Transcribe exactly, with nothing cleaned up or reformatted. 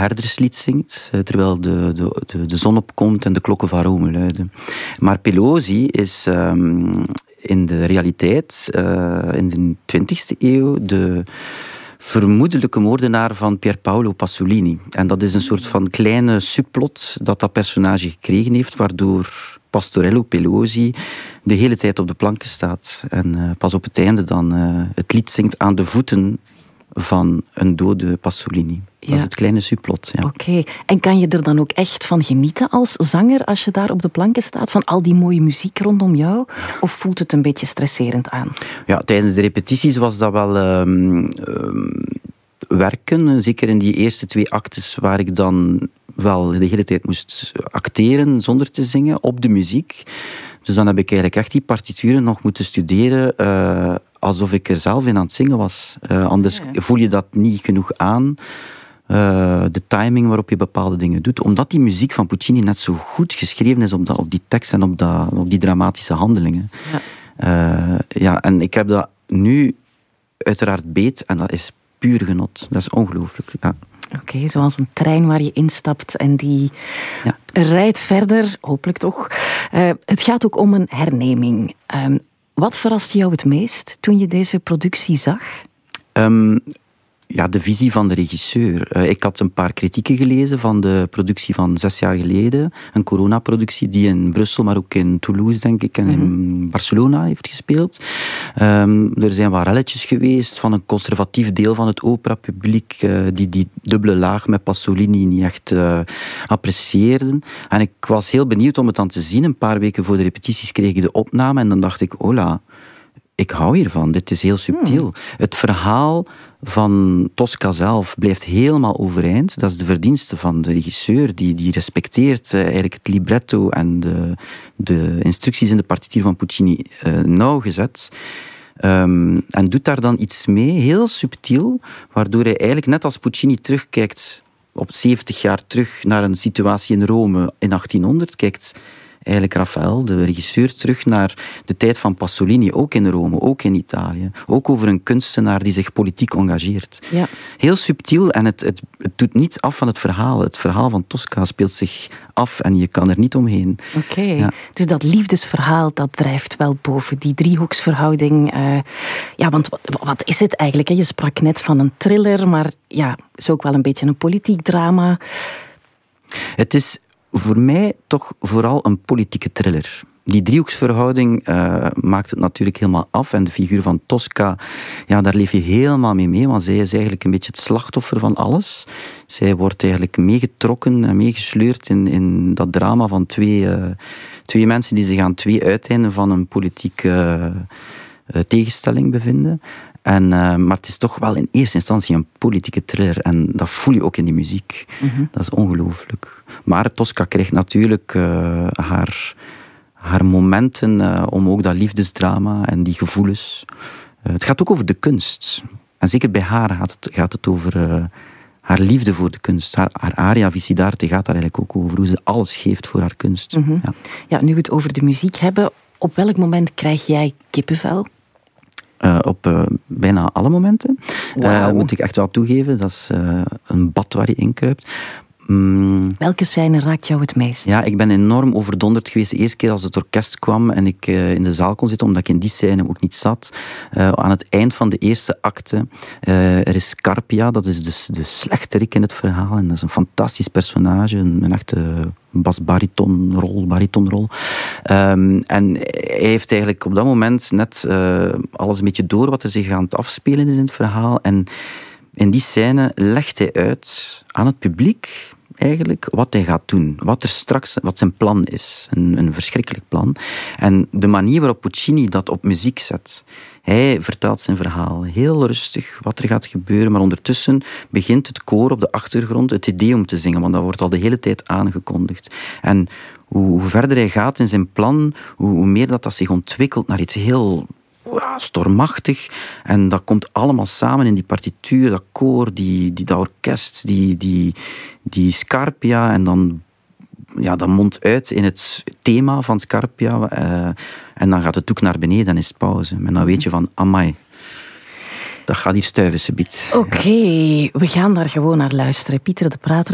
herderslied zingt, uh, terwijl de, de, de, de zon opkomt en de klokken van Rome luiden. Maar Pelosi is um, in de realiteit, uh, in de twintigste eeuw, de vermoedelijke moordenaar van Pier Paolo Pasolini. En dat is een soort van kleine subplot dat dat personage gekregen heeft, waardoor Pastorello Pelosi de hele tijd op de planken staat. En uh, pas op het einde dan uh, het lied zingt aan de voeten van een dode Pasolini. Ja. Dat is het kleine subplot. Ja. Oké. Okay. En kan je er dan ook echt van genieten als zanger als je daar op de planken staat? Van al die mooie muziek rondom jou? Of voelt het een beetje stresserend aan? Ja, tijdens de repetities was dat wel um, um, werken. Zeker in die eerste twee actes waar ik dan wel de hele tijd moest acteren zonder te zingen op de muziek. Dus dan heb ik eigenlijk echt die partituren nog moeten studeren uh, alsof ik er zelf in aan het zingen was. Uh, anders ja. voel je dat niet genoeg aan. Uh, de timing waarop je bepaalde dingen doet. Omdat die muziek van Puccini net zo goed geschreven is op, dat, op die tekst en op, dat, op die dramatische handelingen. Ja. Uh, ja, en ik heb dat nu uiteraard beet en dat is puur genot. Dat is ongelooflijk. Ja. Oké, okay, zoals een trein waar je instapt en die ja. rijdt verder, hopelijk toch. Uh, het gaat ook om een herneming. Uh, wat verraste jou het meest toen je deze productie zag? Um, ja, de visie van de regisseur. Uh, ik had een paar kritieken gelezen van de productie van zes jaar geleden. Een coronaproductie die in Brussel, maar ook in Toulouse, denk ik, en mm-hmm. in Barcelona heeft gespeeld. Um, er zijn wat relletjes geweest van een conservatief deel van het operapubliek uh, die die dubbele laag met Pasolini niet echt uh, apprecieerden. En ik was heel benieuwd om het dan te zien. Een paar weken voor de repetities kreeg ik de opname en dan dacht ik, hola, ik hou hiervan, dit is heel subtiel. Hmm. Het verhaal van Tosca zelf blijft helemaal overeind. Dat is de verdienste van de regisseur. Die, die respecteert uh, eigenlijk het libretto en de, de instructies in de partituur van Puccini uh, nauwgezet. Um, en doet daar dan iets mee, heel subtiel, waardoor hij eigenlijk net als Puccini terugkijkt op zeventig jaar terug naar een situatie in Rome in achttienhonderd, kijkt eigenlijk Raphaël, de regisseur, terug naar de tijd van Pasolini, ook in Rome, ook in Italië. Ook over een kunstenaar die zich politiek engageert. Ja. Heel subtiel en het, het, het doet niets af van het verhaal. Het verhaal van Tosca speelt zich af en je kan er niet omheen. Oké, okay. ja. Dus dat liefdesverhaal, dat drijft wel boven die driehoeksverhouding. Uh, ja, want wat, wat is het eigenlijk? Hè? Je sprak net van een thriller, maar ja, het is ook wel een beetje een politiek drama. Het is voor mij toch vooral een politieke thriller. Die driehoeksverhouding uh, maakt het natuurlijk helemaal af. En de figuur van Tosca, ja, daar leef je helemaal mee mee. Want zij is eigenlijk een beetje het slachtoffer van alles. Zij wordt eigenlijk meegetrokken en meegesleurd in, in dat drama van twee, uh, twee mensen die zich aan twee uiteinden van een politieke uh, tegenstelling bevinden. En, uh, maar het is toch wel in eerste instantie een politieke thriller. En dat voel je ook in die muziek. Mm-hmm. Dat is ongelooflijk. Maar Tosca krijgt natuurlijk uh, haar, haar momenten uh, om ook dat liefdesdrama en die gevoelens. Uh, het gaat ook over de kunst. En zeker bij haar gaat het, gaat het over uh, haar liefde voor de kunst. Haar, haar aria Vicidarte gaat daar eigenlijk ook over. Hoe ze alles geeft voor haar kunst. Mm-hmm. Ja. Ja, nu we het over de muziek hebben. Op welk moment krijg jij kippenvel? Uh, op uh, bijna alle momenten. Wow. Uh, moet ik echt wel toegeven. Dat is uh, een bad waar je in kruipt. Mm. Welke scène raakt jou het meest? Ja, ik ben enorm overdonderd geweest de eerste keer als het orkest kwam en ik uh, in de zaal kon zitten, omdat ik in die scène ook niet zat. Uh, aan het eind van de eerste acte, uh, er is Scarpia, dat is de, de slechterik in het verhaal. En dat is een fantastisch personage, een, een echte bas-baritonrol, baritonrol. Um, en hij heeft eigenlijk op dat moment net uh, alles een beetje door wat er zich aan het afspelen is in het verhaal. En in die scène legt hij uit aan het publiek eigenlijk wat hij gaat doen. Wat er straks, wat zijn plan is. Een, een verschrikkelijk plan. En de manier waarop Puccini dat op muziek zet. Hij vertelt zijn verhaal heel rustig, wat er gaat gebeuren. Maar ondertussen begint het koor op de achtergrond het idee om te zingen. Want dat wordt al de hele tijd aangekondigd. En hoe, hoe verder hij gaat in zijn plan, hoe, hoe meer dat, dat zich ontwikkelt naar iets heel ja, stormachtig. En dat komt allemaal samen in die partituur, dat koor, die, die, dat orkest, die, die, die Scarpia. En dan, ja, dat mondt uit in het thema van Scarpia. Uh, en dan gaat het ook naar beneden en is het pauze. En dan weet je van, amai, dat gaat hier stuiven, subiet. Oké, okay, we gaan daar gewoon naar luisteren. Pieter de Prater.